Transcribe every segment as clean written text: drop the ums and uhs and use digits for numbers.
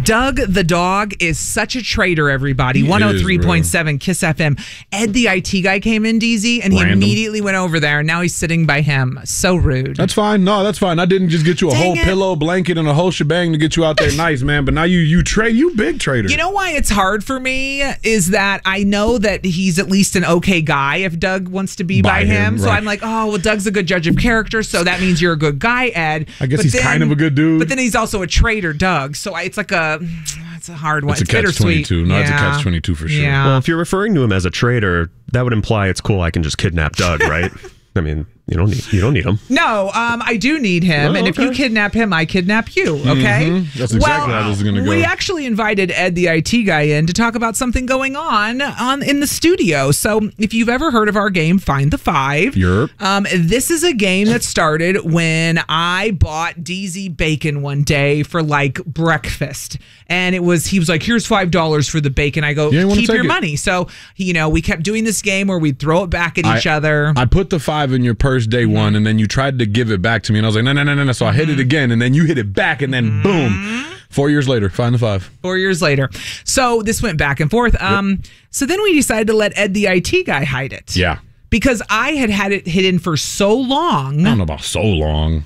Doug the dog is such a traitor, everybody. 103.7 Kiss FM. Ed the IT guy came in, DZ, and he immediately went over there, and now he's sitting by him. So rude. That's fine. No, that's fine. I didn't just get you a whole pillow, blanket, and a whole shebang to get you out there nice, man. But now you big trader. You know why it's hard for me is that I know that he's at least an okay guy if Doug wants to be by him. So I'm like, oh, well, Doug's a good judge of character, so that means you're a good guy, Ed. I guess he's kind of a good dude. But then he's also a traitor, Doug. So it's like it's a hard one. It's a catch-22. No, it's a catch-22 for sure. Yeah. Well, if you're referring to him as a traitor, that would imply it's cool I can just kidnap Doug, right? I mean, you don't need him. No, I do need him, and if you kidnap him, I kidnap you. Okay, that's exactly how this is going to go. We actually invited Ed, the IT guy, in to talk about something going on in the studio. So, if you've ever heard of our game, Find the Five, this is a game that started when I bought DZ bacon one day for like breakfast, and he was like, "Here's $5 for the bacon." I go, "Keep your money." So, we kept doing this game where we'd throw it back at each other. I put the $5 in your purse day one, and then you tried to give it back to me, and I was like, no. So I hit it again, and then you hit it back, and then boom. 4 years later, Find the Five. 4 years later. So this went back and forth. So then we decided to let Ed the IT guy hide it. Yeah. Because I had it hidden for so long. I don't know about so long.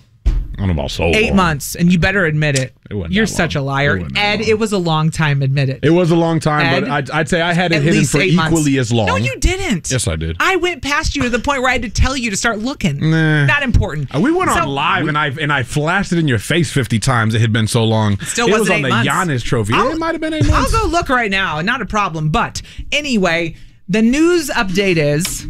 8 months, and you better admit it. You're such a liar. Ed, it was a long time, admit it. It was a long time, but I'd say I had it hidden for equally as long. No, you didn't. Yes, I did. I went past you to the point where I had to tell you to start looking. Not important. We went on live, and I flashed it in your face 50 times. It had been so long. It still wasn't 8 months. It was on the Giannis trophy. It might have been 8 months. I'll go look right now. Not a problem. But anyway, the news update is...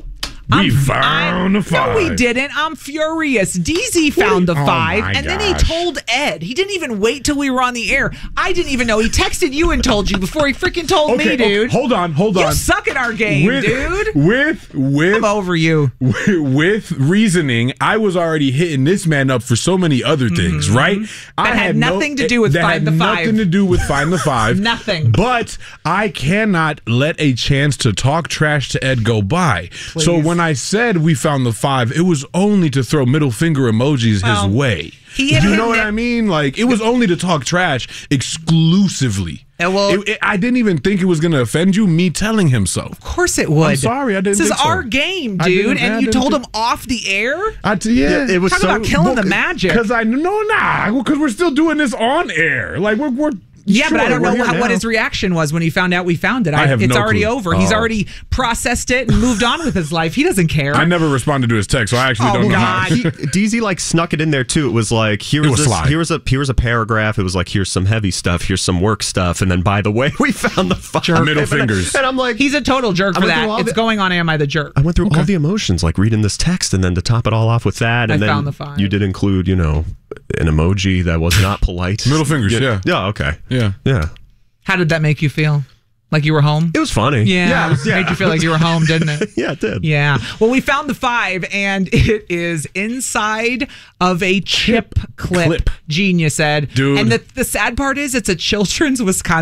We found the 5. No, we didn't. I'm furious. DZ found the 5, and then he told Ed. He didn't even wait till we were on the air. I didn't even know. He texted you and told you before he freaking told me, dude. Hold on. You suck at our game, dude. I'm over you. With reasoning, I was already hitting this man up for so many other things, right? That had nothing to do with Find the 5. Nothing to do with Find the 5. Nothing. But I cannot let a chance to talk trash to Ed go by. Please. So when I said we found the 5, it was only to throw middle finger emojis his way. You know what I mean? Like, it was only to talk trash exclusively. I didn't even think it was going to offend you, me telling him so. Of course it would. I'm sorry, I didn't think so. This is our game, dude, and you told him off the air? It was Talk about killing the magic. Because because we're still doing this on air. Like, we're yeah, but I don't know what his reaction was when he found out we found it. It's already over. He's already processed it and moved on with his life. He doesn't care. I never responded to his text, so I actually don't know. DZ snuck it in there too. It was like here's a paragraph. It was like here's some heavy stuff, here's some work stuff, and then by the way, we found the 5. Middle fingers. And I'm like, he's a total jerk for that. It's going on Am I the Jerk? I went through all the emotions, like reading this text, and then to top it all off with that, and I then found the 5. You did include, an emoji that was not polite. Middle fingers, yeah. Yeah, okay. Yeah. How did that make you feel? Like you were home? It was funny. Yeah. It made you feel like you were home, didn't it? Yeah, it did. Yeah. Well, we found the 5, and it is inside of a chip clip. Genius, Ed. Dude. And the sad part is it's a children's Wisconsin